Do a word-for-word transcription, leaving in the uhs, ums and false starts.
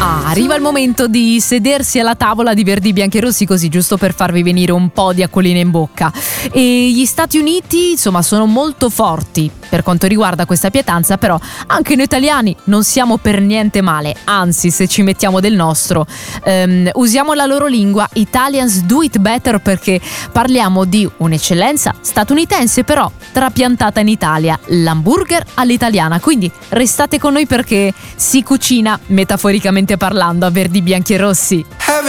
Ah, arriva il momento di sedersi alla tavola di Verdi Bianchi e Rossi, così giusto per farvi venire un po' di acquolina in bocca. E gli Stati Uniti, insomma, sono molto forti per quanto riguarda questa pietanza, però anche noi italiani non siamo per niente male, anzi, se ci mettiamo del nostro, ehm, usiamo la loro lingua, Italians do it better, perché parliamo di un'eccellenza statunitense però trapiantata in Italia, l'hamburger all'italiana. Quindi restate con noi perché si cucina, metaforicamente parlando, a Verdi Bianchi e Rossi.